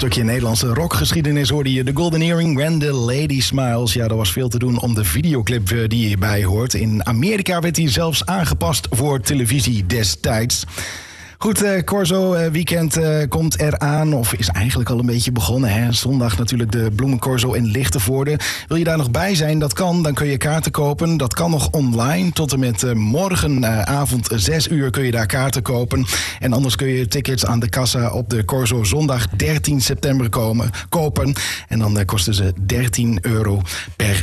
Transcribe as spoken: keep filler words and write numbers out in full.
stukje Nederlandse rockgeschiedenis hoorde je. De Golden Earring, When the Lady Smiles. Ja, er was veel te doen om de videoclip die hierbij hoort. In Amerika werd hij zelfs aangepast voor televisie destijds. Goed, uh, Corso uh, weekend uh, komt eraan, of is eigenlijk al een beetje begonnen. Hè? Zondag natuurlijk de Bloemencorso in Lichtenvoorde. Wil je daar nog bij zijn? Dat kan, dan kun je kaarten kopen. Dat kan nog online. Tot en met uh, morgenavond uh, zes uur kun je daar kaarten kopen. En anders kun je tickets aan de kassa op de Corso zondag dertien september komen, kopen. En dan uh, kosten ze dertien euro per